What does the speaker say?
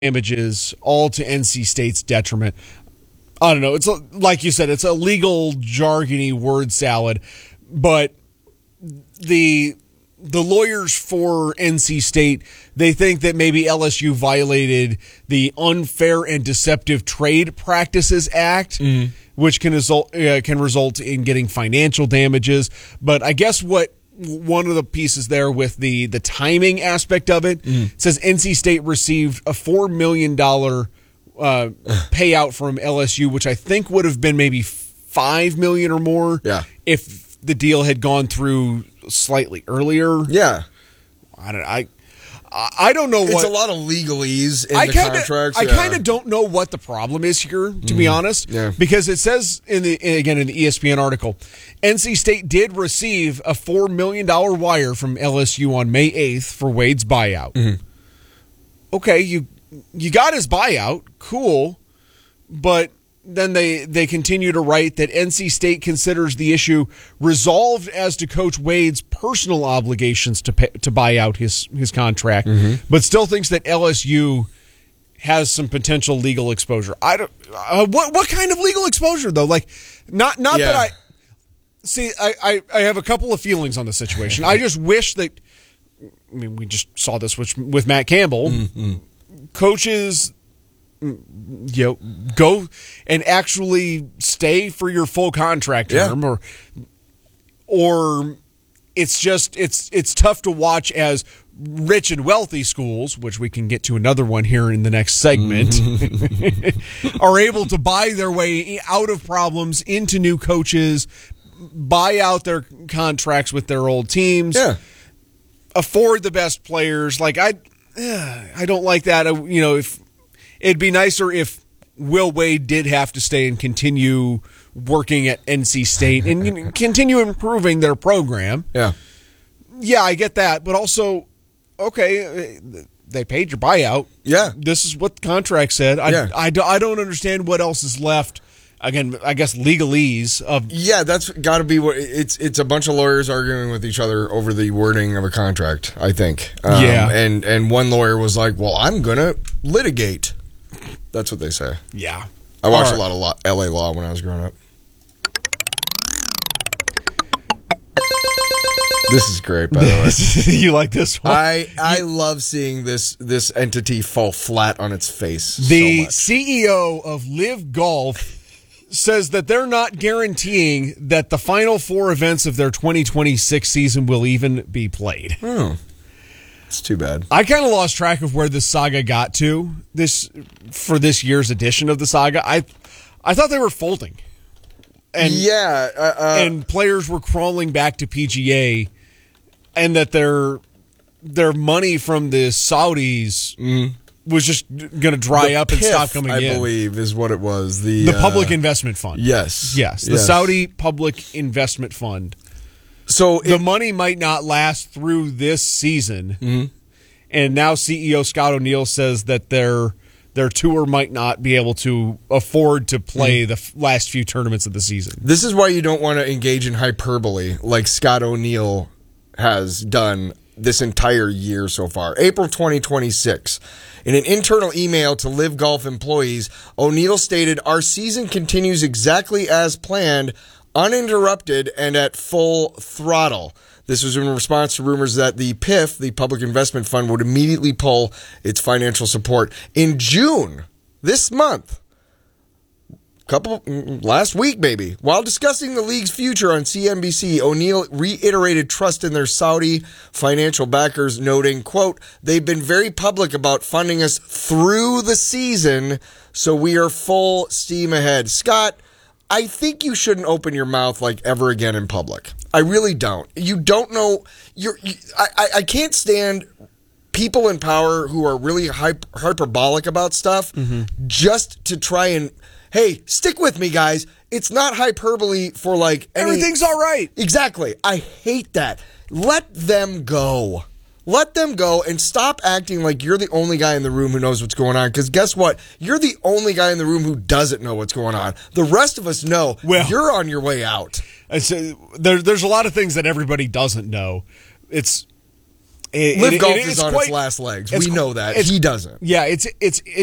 damages, all to NC State's detriment. I don't know. It's like you said, it's a legal jargony word salad, but the lawyers for NC State, they think that maybe LSU violated the Unfair and Deceptive Trade Practices Act, which can result in getting financial damages. But I guess one of the pieces there with the timing aspect of it, says NC State received a $4 million payout from LSU, which I think would have been maybe $5 million or more if the deal had gone through slightly earlier. Yeah. I don't know what... It's a lot of legalese in the contracts. I kind of don't know what the problem is here, to be honest. Yeah. Because it says, in the ESPN article, NC State did receive a $4 million wire from LSU on May 8th for Wade's buyout. Okay, you got his buyout. Cool. But then they continue to write that NC State considers the issue resolved as to Coach Wade's personal obligations to buy out his contract, but still thinks that LSU has some potential legal exposure. I don't. What kind of legal exposure though? Like, not that I see. I have a couple of feelings on the situation. I just wish that. I mean, we just saw this with Matt Campbell. Coaches, go and actually stay for your full contract term, or it's tough to watch as rich and wealthy schools, which we can get to another one here in the next segment, are able to buy their way out of problems into new coaches, buy out their contracts with their old teams, afford the best players. Like I don't like that. If it'd be nicer if Will Wade did have to stay and continue working at NC State and continue improving their program. Yeah, I get that. But also, okay, they paid your buyout. Yeah. This is what the contract said. I don't understand what else is left. Again, I guess legalese of... Yeah, that's got to be what... It's a bunch of lawyers arguing with each other over the wording of a contract, I think. And one lawyer was like, well, I'm going to litigate. That's what they say. Yeah. I watched a lot of L.A. Law when I was growing up. This is great, by the way. You like this one? I love seeing this entity fall flat on its face. The CEO of Live Golf says that they're not guaranteeing that the final four events of their 2026 season will even be played. Oh, it's too bad. I kind of lost track of where this saga got to for this year's edition of the saga. I thought they were folding, and and players were crawling back to PGA, and that their money from the Saudis was just going to dry up and stop coming in. I believe is what it was. The Public Investment Fund. Yes. The Saudi Public Investment Fund. So the money might not last through this season. And now CEO Scott O'Neill says that their tour might not be able to afford to play the last few tournaments of the season. This is why you don't want to engage in hyperbole like Scott O'Neill has done this entire year so far. April 2026. In an internal email to Live Golf employees, O'Neill stated, "Our season continues exactly as planned, uninterrupted, and at full throttle." This was in response to rumors that the PIF, the Public Investment Fund, would immediately pull its financial support. In June, this month, last week maybe, while discussing the league's future on CNBC, O'Neill reiterated trust in their Saudi financial backers, noting, quote, "They've been very public about funding us through the season, so we are full steam ahead." Scott, I think you shouldn't open your mouth like ever again in public. I really don't. You don't know. I can't stand people in power who are really hyperbolic about stuff just to try and... Hey, stick with me, guys. It's not hyperbole for everything's all right. Exactly. I hate that. Let them go. Let them go and stop acting like you're the only guy in the room who knows what's going on. Because guess what? You're the only guy in the room who doesn't know what's going on. The rest of us know. Well, you're on your way out. There's a lot of things that everybody doesn't know. Live Golf is on its last legs. We know that. He doesn't. Yeah, it's